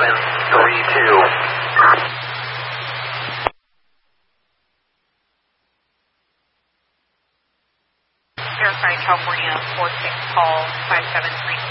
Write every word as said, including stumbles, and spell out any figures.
seven three two. Air California four six call five seven three